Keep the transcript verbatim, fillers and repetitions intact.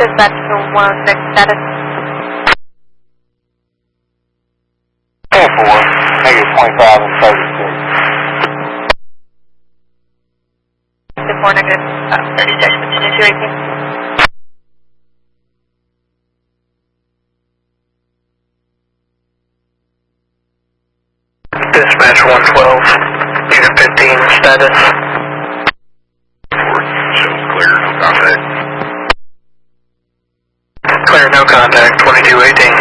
Dispatch to one six status. four four, negative twenty-five and thirty-six. two four negative uh, thirty-six, continue to eighteen. Dispatch one twelve, unit fifteen, status. Shows clear, no contact. Clear, no contact, twenty-two eighteen.